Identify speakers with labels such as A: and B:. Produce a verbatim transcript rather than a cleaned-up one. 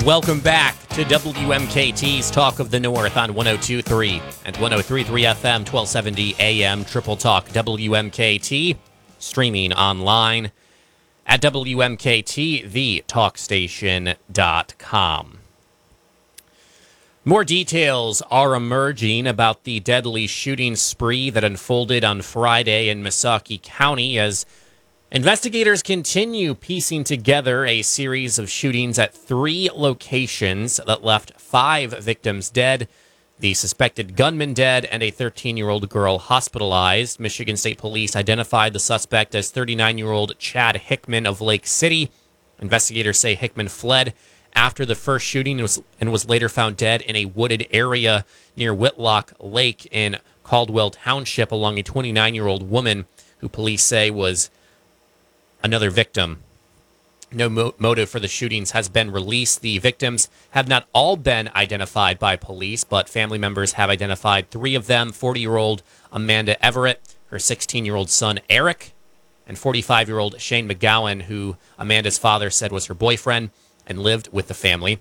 A: Welcome back to W M K T's Talk of the North on one oh two point three and one oh three point three F M, twelve seventy A M, Triple Talk W M K T, streaming online at W M K T the talk station dot com. More details are emerging about the deadly shooting spree that unfolded on Friday in Missaukee County as investigators continue piecing together a series of shootings at three locations that left five victims dead, the suspected gunman dead, and a thirteen-year-old girl hospitalized. Michigan State Police identified the suspect as thirty-nine-year-old Chad Hickman of Lake City. Investigators say Hickman fled after the first shooting and was, and was later found dead in a wooded area near Whitlock Lake in Caldwell Township along a twenty-nine-year-old woman who police say was another victim. No mo- motive for the shootings has been released. The victims have not all been identified by police, but family members have identified three of them: forty-year-old Amanda Everett, her sixteen-year-old son Eric, and forty-five-year-old Shane McGowan, who Amanda's father said was her boyfriend and lived with the family.